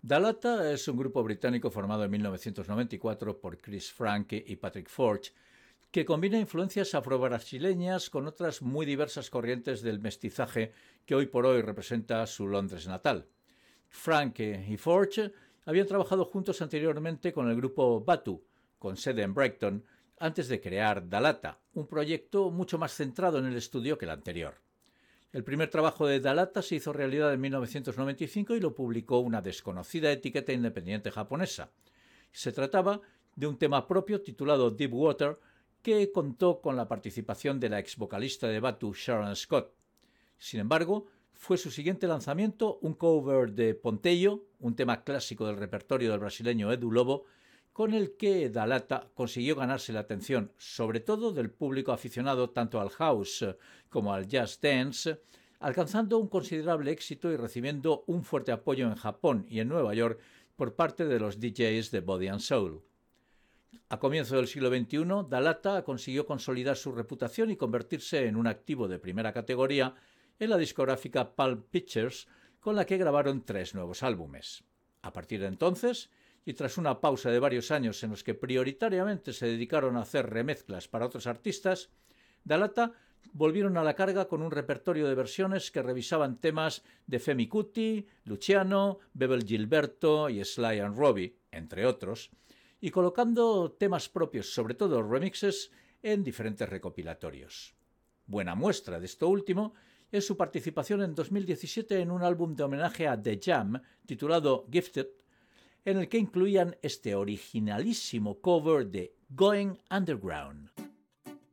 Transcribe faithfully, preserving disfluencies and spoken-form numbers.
Dalata es un grupo británico formado en mil novecientos noventa y cuatro por Chris Frank y Patrick Forge, que combina influencias afro-brasileñas con otras muy diversas corrientes del mestizaje que hoy por hoy representa su Londres natal. Frank y Forge habían trabajado juntos anteriormente con el grupo Batu, con sede en Brighton, antes de crear Dalata, un proyecto mucho más centrado en el estudio que el anterior. El primer trabajo de Dalata se hizo realidad en mil novecientos noventa y cinco y lo publicó una desconocida etiqueta independiente japonesa. Se trataba de un tema propio titulado Deep Water, que contó con la participación de la ex vocalista de Batu, Sharon Scott. Sin embargo, fue su siguiente lanzamiento un cover de Ponteio, un tema clásico del repertorio del brasileño Edu Lobo, con el que Dalata consiguió ganarse la atención, sobre todo del público aficionado tanto al house como al jazz dance, alcanzando un considerable éxito y recibiendo un fuerte apoyo en Japón y en Nueva York por parte de los D Js de Body and Soul. A comienzos del siglo veintiuno, Dalata consiguió consolidar su reputación y convertirse en un activo de primera categoría en la discográfica Palm Pictures, con la que grabaron tres nuevos álbumes. A partir de entonces, y tras una pausa de varios años en los que prioritariamente se dedicaron a hacer remezclas para otros artistas, Dalata volvieron a la carga con un repertorio de versiones que revisaban temas de Femi Kuti, Luciano, Bebel Gilberto y Sly and Robbie, entre otros, y colocando temas propios, sobre todo remixes, en diferentes recopilatorios. Buena muestra de esto último es su participación en dos mil diecisiete en un álbum de homenaje a The Jam titulado Gifted, en el que incluían este originalísimo cover de Going Underground.